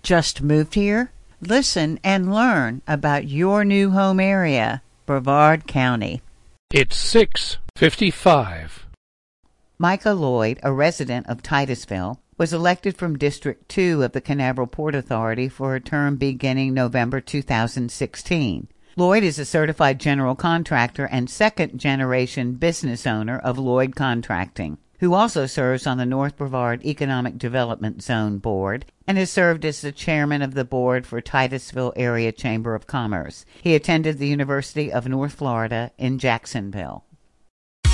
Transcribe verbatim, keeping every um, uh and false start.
Just moved here? Listen and learn about your new home area, Brevard County. It's six fifty-five. Micah Lloyd, a resident of Titusville, was elected from District two of the Canaveral Port Authority for a term beginning November two thousand sixteen. Lloyd is a certified general contractor and second-generation business owner of Lloyd Contracting, who also serves on the North Brevard Economic Development Zone Board and has served as the chairman of the board for Titusville Area Chamber of Commerce. He attended the University of North Florida in Jacksonville.